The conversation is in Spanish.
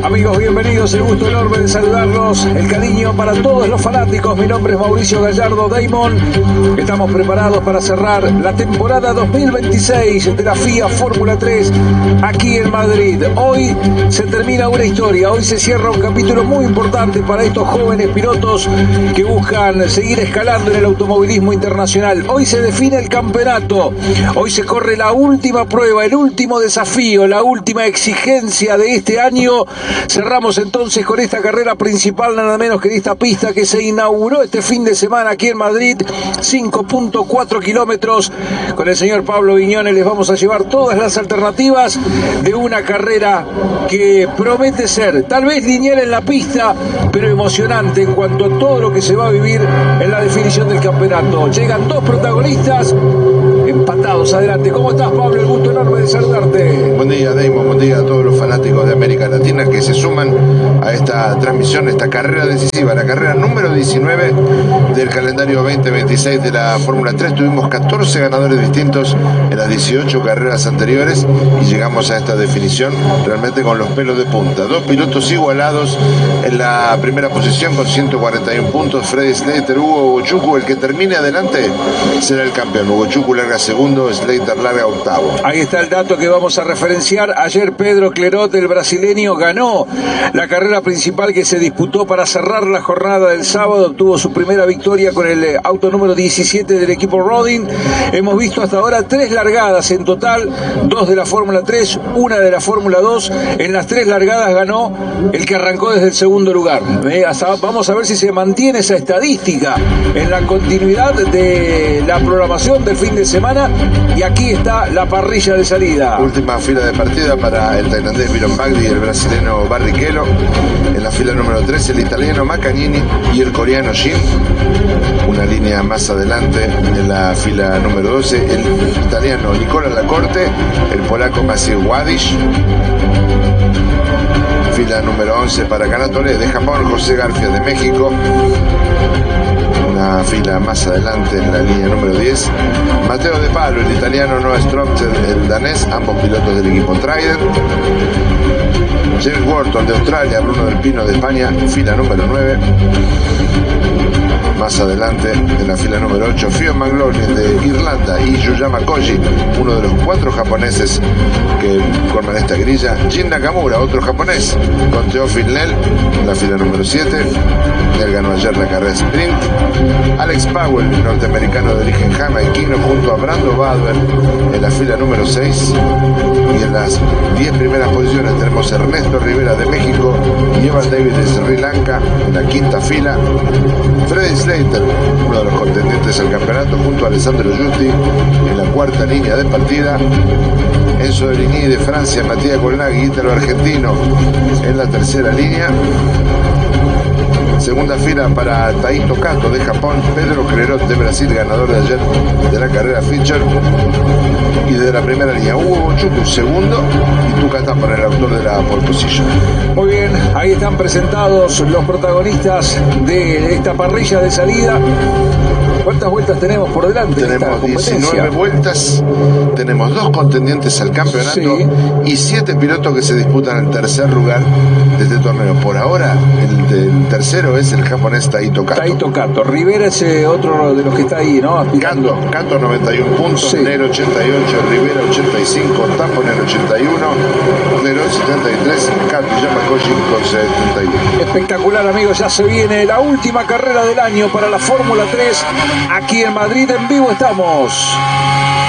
Amigos, bienvenidos, el gusto enorme de saludarlos, el cariño para todos los fanáticos. Mi nombre es Mauricio Gallardo Damon. Estamos preparados para cerrar la temporada 2026 de la FIA Fórmula 3 aquí en Madrid. Hoy se termina una historia, hoy se cierra un capítulo muy importante para estos jóvenes pilotos que buscan seguir escalando en el automovilismo internacional. Hoy se define el campeonato, hoy se corre la última prueba, el último desafío, la última exigencia de este año. Cerramos entonces con esta carrera principal, nada menos que de esta pista que se inauguró este fin de semana aquí en Madrid, 5.4 kilómetros. Con el señor Pablo Viñones les vamos a llevar todas las alternativas de una carrera que promete ser tal vez lineal en la pista, pero emocionante en cuanto a todo lo que se va a vivir en la definición del campeonato. Llegan dos protagonistas empatados. Adelante, ¿cómo estás, Pablo? El gusto enorme de saludarte. Buen día, Damon, buen día a todos los fanáticos de América Latina que se suman a esta transmisión, esta carrera decisiva, la carrera número 19 del calendario 2026 de la Fórmula 3. Tuvimos 14 ganadores distintos en las 18 carreras anteriores y llegamos a esta definición realmente con los pelos de punta. Dos pilotos igualados en la primera posición con 141 puntos, Freddy Slater, Hugo Bochuku. El que termine adelante será el campeón. Hugo Bochuku larga segundo, Slater larga octavo. Ahí está el dato que vamos a referenciar. Ayer Pedro Clerot, el brasileño, ganó la carrera principal que se disputó para cerrar la jornada del sábado. Obtuvo su primera victoria con el auto número 17 del equipo Rodin. Hemos visto hasta ahora 3 largadas en total, 2 de la Fórmula 3, 1 de la Fórmula 2. En las 3 largadas ganó el que arrancó desde el segundo lugar. Vamos a ver si se mantiene esa estadística en la continuidad de la programación del fin de semana. Y aquí está la parrilla de salida. Última fila de partida para el tailandés Byron Bagri y el brasileño Barrichello. En la fila número 3 el italiano Maccagnini y el coreano Shin. Una línea más adelante en la fila número 12 el italiano Nicola Lacorte, el polaco Maciej Wadisz. Fila número 11 para Canatole de Japón, José García de México. Una fila más adelante en la línea número 10 Matteo De Palo, el italiano, Noah Stromsted, el danés, ambos pilotos del equipo Trident. James Wharton de Australia, Bruno Del Pino de España, fila número 9. Más adelante, en la fila número 8, Fionn McLaughlin de Irlanda y Yuyama Koji, uno de los 4 japoneses que forman esta grilla. Jin Nakamura, otro japonés, con Teófil Nel, en la fila número 7. Nel ganó ayer la carrera sprint. Alex Powell, norteamericano de origen jamaiquino, junto a Brando Badwer, en la fila número 6. Y en las 10 primeras posiciones tenemos Ernesto Rivera de México y Evan David de Sri Lanka en la 5ª fila. Freddy Slater, uno de los contendientes al campeonato, junto a Alessandro Giusti en la 4ª línea de partida. Enzo Deligny de Francia, Matías Colnaghi, ítalo argentino, en la 3ª línea. Segunda fila para Taito Kato de Japón, Pedro Clerot de Brasil, ganador de ayer de la carrera Feature. Y de la primera línea, Hugo Bochuku, segundo, y Tuca Tampon, el autor de la pole position. Muy bien, ahí están presentados los protagonistas de esta parrilla de salida. ¿Cuántas vueltas tenemos por delante? Tenemos 19 vueltas, tenemos 2 contendientes al campeonato, sí, y 7 pilotos que se disputan el tercer lugar de este torneo. Por ahora, el tercero es el japonés Taito Kato. Taito Kato. Rivera es otro de los que está ahí, ¿no? Kato 91 puntos, sí. Nero 88, Rivera 85, Tampon 81, Nero 73, Kato Yamakoshi con 71. Espectacular, amigos, ya se viene la última carrera del año para la Fórmula 3. Aquí en Madrid en vivo estamos.